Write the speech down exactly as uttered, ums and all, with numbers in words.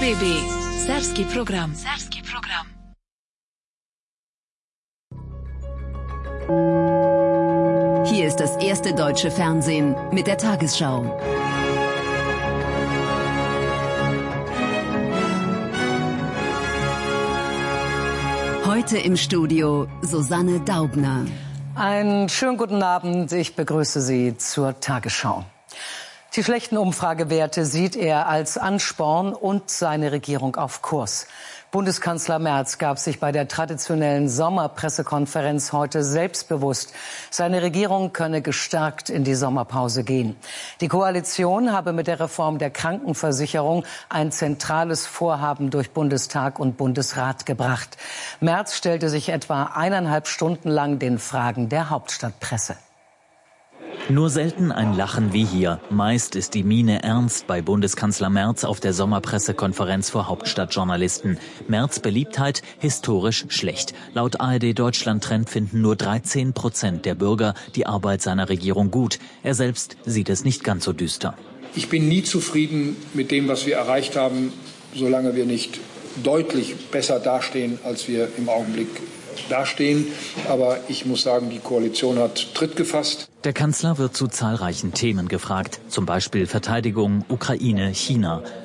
B B. Serbski program. Serbski program. Hier ist das erste deutsche Fernsehen mit der Tagesschau. Heute im Studio Susanne Daubner. Einen schönen guten Abend. Ich begrüße Sie zur Tagesschau. Die schlechten Umfragewerte sieht er als Ansporn und seine Regierung auf Kurs. Bundeskanzler Merz gab sich bei der traditionellen Sommerpressekonferenz heute selbstbewusst. Seine Regierung könne gestärkt in die Sommerpause gehen. Die Koalition habe mit der Reform der Krankenversicherung ein zentrales Vorhaben durch Bundestag und Bundesrat gebracht. Merz stellte sich etwa eineinhalb Stunden lang den Fragen der Hauptstadtpresse. Nur selten ein Lachen wie hier. Meist ist die Miene ernst bei Bundeskanzler Merz auf der Sommerpressekonferenz vor Hauptstadtjournalisten. Merz' Beliebtheit historisch schlecht. Laut A R D Deutschland Trend finden nur dreizehn Prozent der Bürger die Arbeit seiner Regierung gut. Er selbst sieht es nicht ganz so düster. Ich bin nie zufrieden mit dem, was wir erreicht haben, solange wir nicht deutlich besser dastehen, als wir im Augenblick dastehen. Aber ich muss sagen, die Koalition hat Tritt gefasst. Der Kanzler wird zu zahlreichen Themen gefragt, zum Beispiel Verteidigung, Ukraine, China.